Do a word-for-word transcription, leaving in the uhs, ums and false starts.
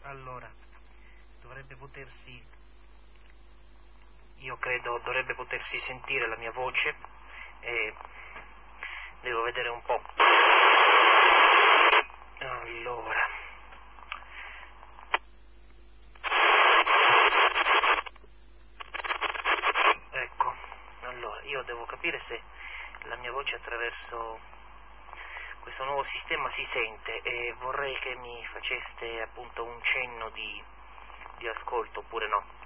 Allora, dovrebbe potersi, io credo dovrebbe potersi sentire la mia voce e devo vedere un po'. Allora, ecco, allora, io devo capire se la mia voce attraverso questo nuovo sistema si sente e vorrei che mi faceste appunto un cenno di, di ascolto oppure no.